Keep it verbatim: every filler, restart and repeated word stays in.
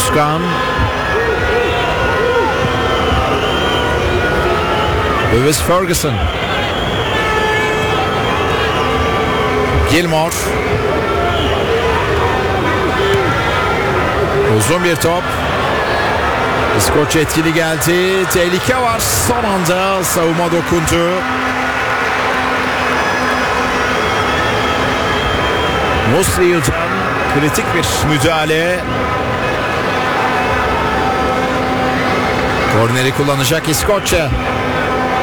Özkan. Lewis Ferguson. Gilmore. Uzun bir top. İskoçya etkili geldi. Tehlike var. Son anda savunma dokundu. Musri'den kritik bir müdahale. Korneri kullanacak İskoçya.